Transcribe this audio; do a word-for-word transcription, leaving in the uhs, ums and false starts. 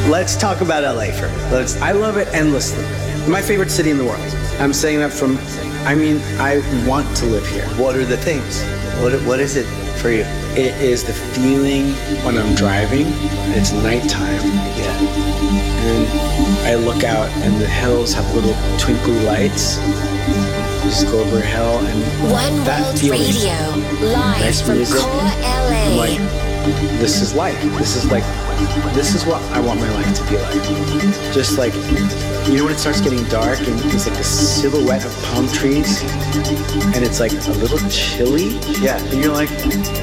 let's talk about L A for me. Let's. I love it endlessly. My favorite city in the world. I'm saying that from. I mean, I want to live here. What are the things? What What is it for you? It is the feeling when I'm driving. It's nighttime. Yeah. And I look out, and the hills have little twinkly lights. You just go over a hill, and One that World feeling. Radio, live Nice from music. Core L I'm A. like, this is life. This is like, this is what I want my life to be like. Just like, you know when it starts getting dark and there's like a silhouette of palm trees and it's like a little chilly? Yeah. And you're like,